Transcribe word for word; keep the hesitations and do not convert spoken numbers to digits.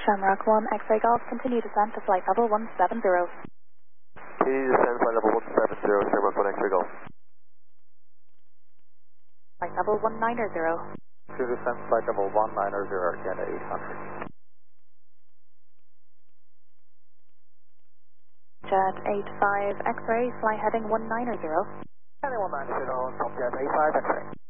Shamrock one, X-ray Golf, continue descent to flight level one seven zero. Continue descent flight level one seven zero, Shamrock one, X-ray Golf. Flight level one nine zero. To descent flight level one nine zero, again at eight hundred. Jet eight five X-ray, fly heading one nine zero. Heading one nine zero, top jet eight five X-ray.